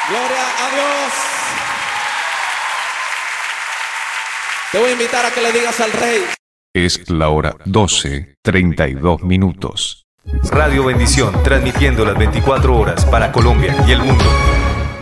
Gloria a Dios. Te voy a invitar a que le digas al Rey. Es la hora 12:32. Radio Bendición, transmitiendo las 24 horas para Colombia y el mundo.